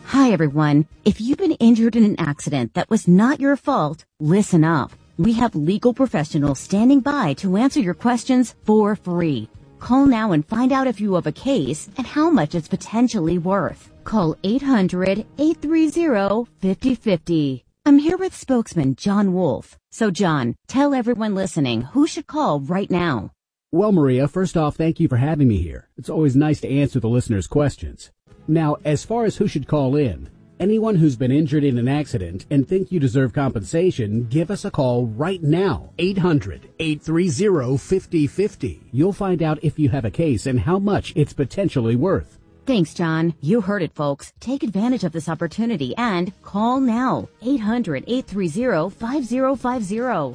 Hi, everyone. If you've been injured in an accident that was not your fault, listen up. We have legal professionals standing by to answer your questions for free. Call now and find out if you have a case and how much it's potentially worth. Call 800-830-5050. I'm here with spokesman John Wolf. So, John, tell everyone listening who should call right now. Well, Maria, first off, thank you for having me here. It's always nice to answer the listeners' questions. Now, as far as who should call in, anyone who's been injured in an accident and think you deserve compensation, give us a call right now. 800-830-5050. You'll find out if you have a case and how much it's potentially worth. Thanks, John. You heard it, folks. Take advantage of this opportunity and call now. 800-830-5050.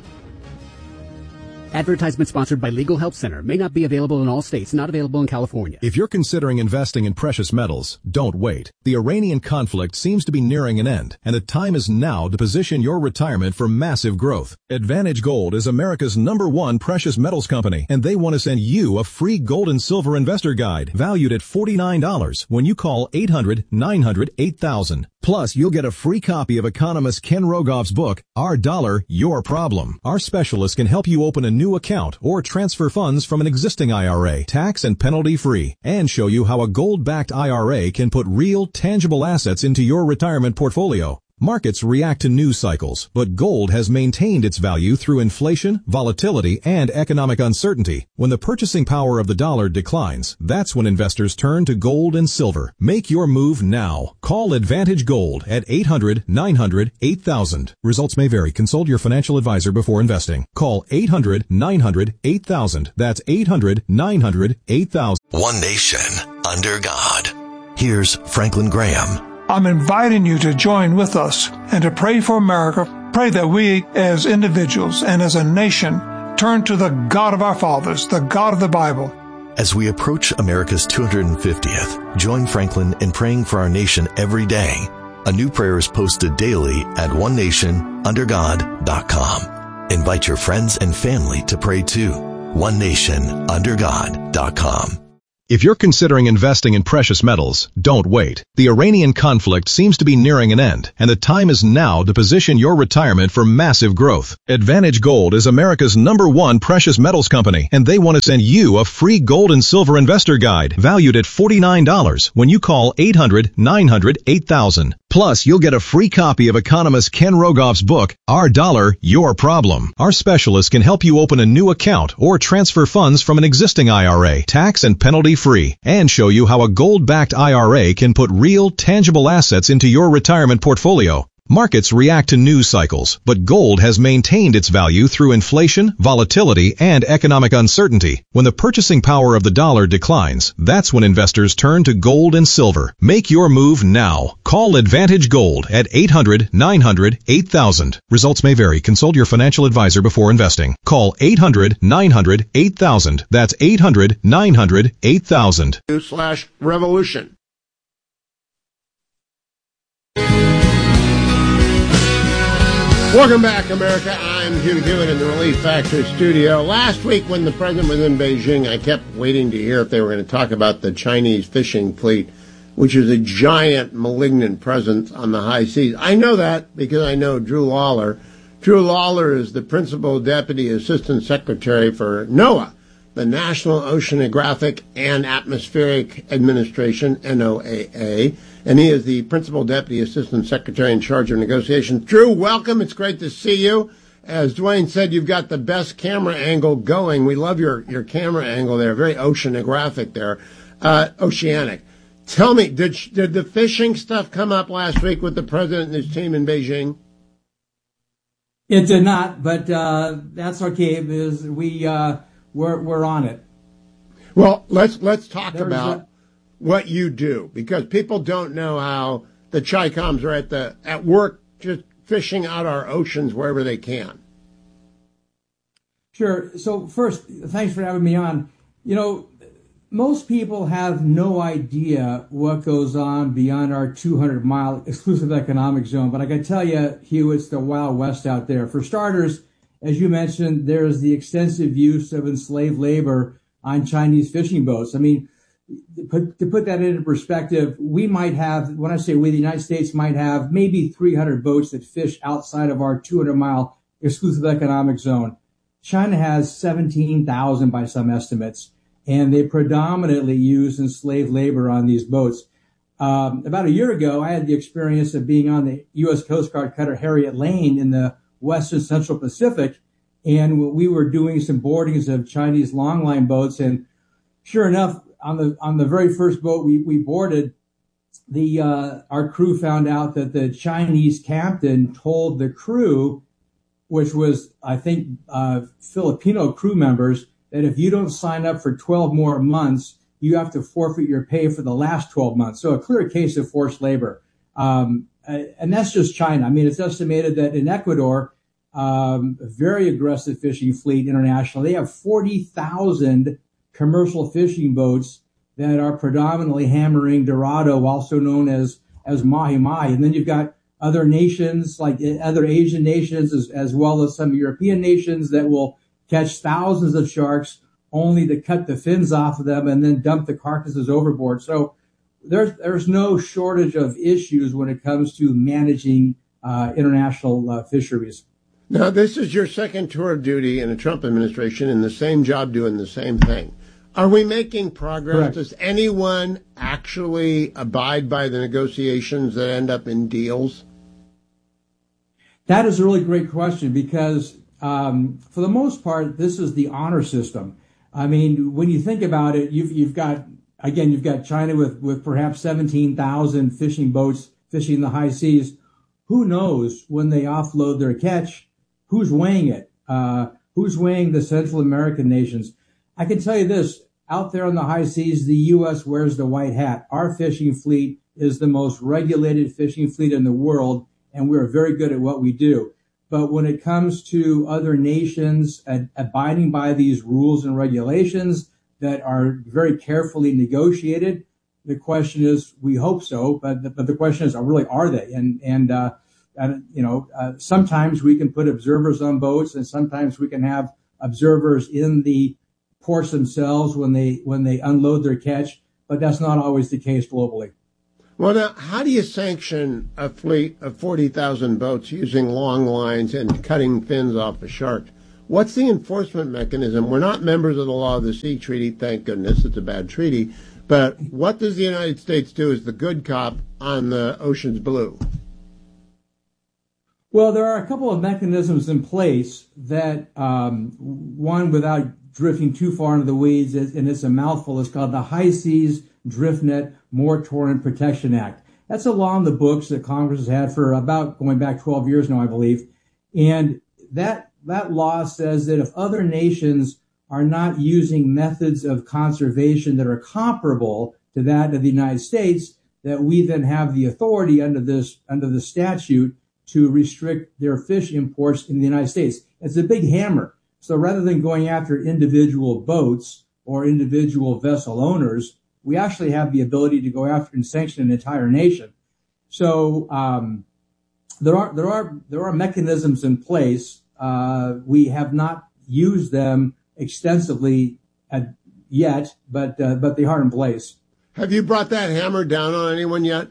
Advertisement sponsored by Legal Help Center. May not be available in all states. Not available in California. If you're considering investing in precious metals, don't wait. The Iranian conflict seems to be nearing an end, and the time is now to position your retirement for massive growth. Advantage Gold is America's #1 precious metals company, and they want to send you a free gold and silver investor guide valued at $49 when you call 800-900-8000. Plus, you'll get a free copy of economist Ken Rogoff's book, Our Dollar, Your Problem. Our specialists can help you open a new account or transfer funds from an existing IRA, tax and penalty free, and show you how a gold-backed IRA can put real, tangible assets into your retirement portfolio. Markets react to news cycles, but gold has maintained its value through inflation, volatility, and economic uncertainty. When the purchasing power of the dollar declines, that's when investors turn to gold and silver. Make your move now. Call Advantage Gold at 800-900-8000. Results may vary. Consult your financial advisor before investing. Call 800-900-8000. That's 800-900-8000. One nation, under God. Here's Franklin Graham. I'm inviting you to join with us and to pray for America. Pray that we as individuals and as a nation turn to the God of our fathers, the God of the Bible. As we approach America's 250th, join Franklin in praying for our nation every day. A new prayer is posted daily at onenationundergod.com. Invite your friends and family to pray too. onenationundergod.com. If you're considering investing in precious metals, don't wait. The Iranian conflict seems to be nearing an end, and the time is now to position your retirement for massive growth. Advantage Gold is America's #1 precious metals company, and they want to send you a free gold and silver investor guide valued at $49 when you call 800-900-8000. Plus, you'll get a free copy of economist Ken Rogoff's book, Our Dollar, Your Problem. Our specialists can help you open a new account or transfer funds from an existing IRA, tax and penalty free, and show you how a gold-backed IRA can put real, tangible assets into your retirement portfolio. Markets react to news cycles, but gold has maintained its value through inflation, volatility, and economic uncertainty. When the purchasing power of the dollar declines, that's when investors turn to gold and silver. Make your move now. Call Advantage Gold at 800-900-8000. Results may vary. Consult your financial advisor before investing. Call 800-900-8000. That's 800-900-8000. /revolution. Welcome back, America. I'm Hugh Hewitt in the Relief Factor studio. Last week when the president was in Beijing, I kept waiting to hear if they were going to talk about the Chinese fishing fleet, which is a giant malignant presence on the high seas. I know that because I know Drew Lawler. Drew Lawler is the Principal Deputy Assistant Secretary for NOAA, the National Oceanographic and Atmospheric Administration, NOAA, and he is the Principal Deputy Assistant Secretary in charge of negotiations. Drew, welcome. It's great to see you. As Dwayne said, you've got the best camera angle going. We love your camera angle there. Very oceanographic there. Oceanic. Tell me, did the fishing stuff come up last week with the president and his team in Beijing? It did not, but that's okay because we're on it. Well, let's talk about what you do, because people don't know how the Chi-Coms are at work just fishing out our oceans wherever they can. Sure. So first, thanks for having me on. You know, most people have no idea what goes on beyond our 200-mile exclusive economic zone. But I can tell you, Hugh, it's the Wild West out there. For starters, as you mentioned, there's the extensive use of enslaved labor on Chinese fishing boats. I mean, to put that into perspective, we might have, when I say we, the United States might have maybe 300 boats that fish outside of our 200-mile exclusive economic zone. China has 17,000 by some estimates, and they predominantly use enslaved labor on these boats. About a year ago, I had the experience of being on the U.S. Coast Guard cutter Harriet Lane in the Western Central Pacific, and we were doing some boardings of Chinese longline boats, and sure enough, on the very first boat we boarded, our crew found out that the Chinese captain told the crew, which was, I think, Filipino crew members, that if you don't sign up for 12 more months, you have to forfeit your pay for the last 12 months. So a clear case of forced labor. And that's just China. I mean, it's estimated that in Ecuador, a very aggressive fishing fleet internationally, they have 40,000 commercial fishing boats that are predominantly hammering Dorado, also known as mahi-mahi. And then you've got other nations, like other Asian nations, as well as some European nations that will catch thousands of sharks only to cut the fins off of them and then dump the carcasses overboard. So there's no shortage of issues when it comes to managing international fisheries. Now, this is your second tour of duty in a Trump administration in the same job doing the same thing. Are we making progress? Correct. Does anyone actually abide by the negotiations that end up in deals? That is a really great question because for the most part, this is the honor system. I mean, when you think about it, you've got China with perhaps 17,000 fishing boats fishing the high seas. Who knows when they offload their catch? Who's weighing it? Who's weighing the Central American nations? I can tell you this, out there on the high seas, the U.S. wears the white hat. Our fishing fleet is the most regulated fishing fleet in the world, and we're very good at what we do. But when it comes to other nations abiding by these rules and regulations that are very carefully negotiated, the question is, we hope so, but the question is, really, are they? Sometimes we can put observers on boats, and sometimes we can have observers in the ports themselves when they unload their catch, but that's not always the case globally. Well, now, how do you sanction a fleet of 40,000 boats using long lines and cutting fins off a shark? What's the enforcement mechanism? We're not members of the Law of the Sea Treaty, thank goodness. It's a bad treaty. But what does the United States do as the good cop on the ocean's blue? Well, there are a couple of mechanisms in place that, one, without drifting too far into the weeds, and it's a mouthful, is called the High Seas Drift Net Moratorium Protection Act. That's a law in the books that Congress has had for about going back 12 years now, I believe. And that law says that if other nations are not using methods of conservation that are comparable to that of the United States, that we then have the authority under the statute to restrict their fish imports in the United States. It's a big hammer. So rather than going after individual boats or individual vessel owners, we actually have the ability to go after and sanction an entire nation. So there are mechanisms in place. We have not used them extensively yet, but they are in place. Have you brought that hammer down on anyone yet?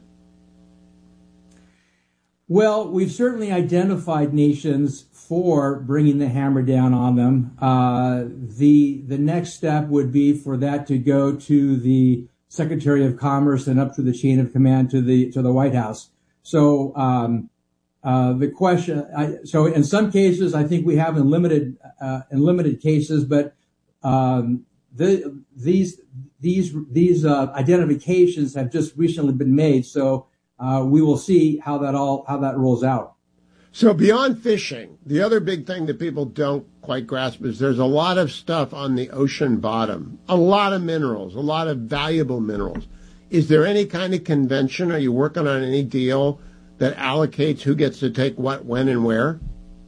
Well, we've certainly identified nations for bringing the hammer down on them. The next step would be for that to go to the Secretary of Commerce and up through the chain of command to the White House. So the question, so in some cases, I think we have in limited cases, but these identifications have just recently been made. So we will see how that rolls out. So beyond fishing, the other big thing that people don't quite grasp is there's a lot of stuff on the ocean bottom, a lot of minerals, a lot of valuable minerals. Is there any kind of convention? Are you working on any deal that allocates who gets to take what, when, and where?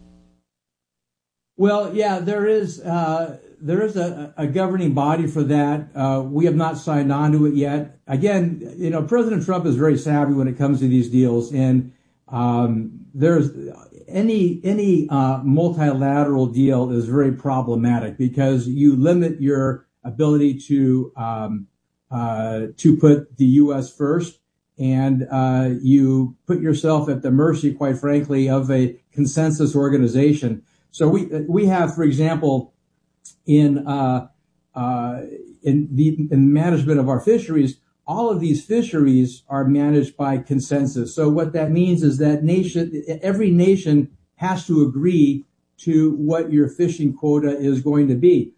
Well, yeah, there is a governing body for that. We have not signed on to it yet. Again, President Trump is very savvy when it comes to these deals, and there's any multilateral deal is very problematic because you limit your ability to to put the U.S. first, and you put yourself at the mercy, quite frankly, of a consensus organization. So we have, for example, in the management of our fisheries, all of these fisheries are managed by consensus. So what that means is that every nation has to agree to what your fishing quota is going to be.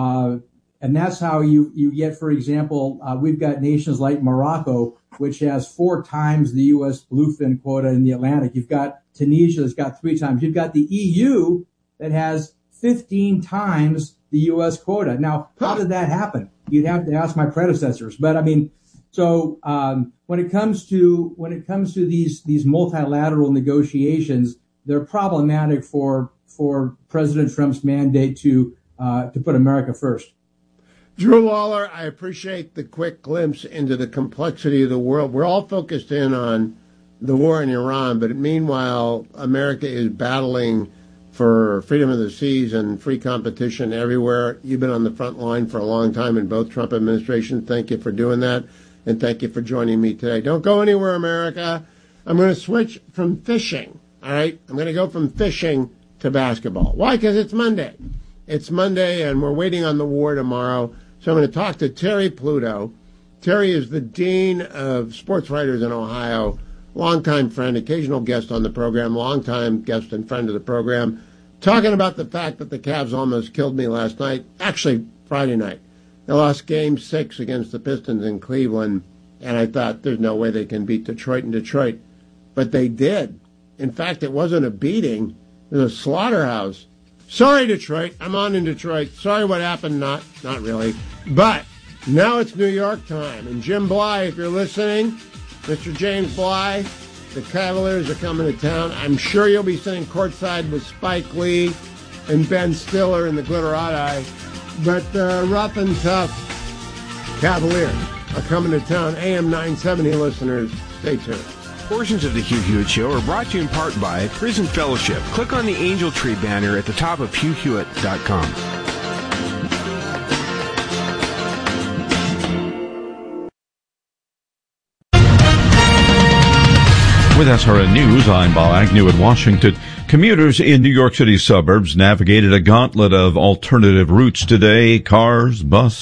And that's how you get, for example, we've got nations like Morocco, which has 4 times the U.S. bluefin quota in the Atlantic. You've got Tunisia that's got 3 times. You've got the EU that has 15 times the U.S. quota. Now, how did that happen? You'd have to ask my predecessors. But I mean, so when it comes to these multilateral negotiations, they're problematic for President Trump's mandate to put America first. Drew Lawler, I appreciate the quick glimpse into the complexity of the world. We're all focused in on the war in Iran, but meanwhile, America is battling for freedom of the seas and free competition everywhere. You've been on the front line for a long time in both Trump administrations. Thank you for doing that, and thank you for joining me today. Don't go anywhere, America. I'm going to switch from fishing, all right? I'm going to go from fishing to basketball. Why? Because it's Monday. It's Monday, and we're waiting on the war tomorrow. So I'm going to talk to Terry Pluto. Terry is the Dean of Sports Writers in Ohio, longtime friend, occasional guest on the program, longtime guest and friend of the program, talking about the fact that the Cavs almost killed me last night, actually Friday night. They lost Game 6 against the Pistons in Cleveland, and I thought there's no way they can beat Detroit in Detroit. But they did. In fact, it wasn't a beating. It was a slaughterhouse. Sorry, Detroit. I'm on in Detroit. Sorry what happened. Not really. But now it's New York time. And Jim Bly, if you're listening, Mr. James Bly, the Cavaliers are coming to town. I'm sure you'll be sitting courtside with Spike Lee and Ben Stiller in the Glitterati. But rough and tough Cavaliers are coming to town. AM 970 listeners, stay tuned. Portions of the Hugh Hewitt Show are brought to you in part by Prison Fellowship. Click on the Angel Tree banner at the top of HughHewitt.com. With SRN News, I'm Bob Agnew in Washington. Commuters in New York City suburbs navigated a gauntlet of alternative routes today. Cars, bus,